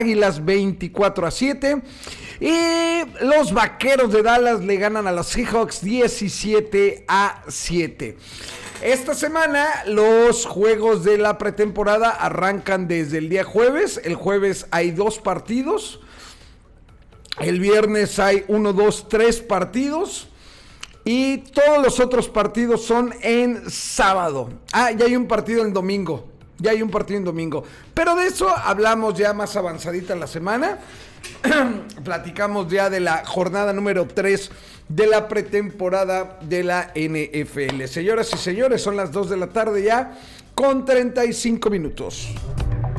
Águilas 24-7. Y los Vaqueros de Dallas le ganan a los Seahawks 17-7. Esta semana los juegos de la pretemporada arrancan desde el día jueves. El jueves hay 2 partidos. El viernes hay 1, 2, 3 partidos. Y todos los otros partidos son en sábado. Ya hay un partido el domingo. Pero de eso hablamos ya más avanzadita en la semana. Platicamos ya de la jornada número 3 de la pretemporada de la NFL. Señoras y señores, son las 2 de la tarde ya con 35 minutos.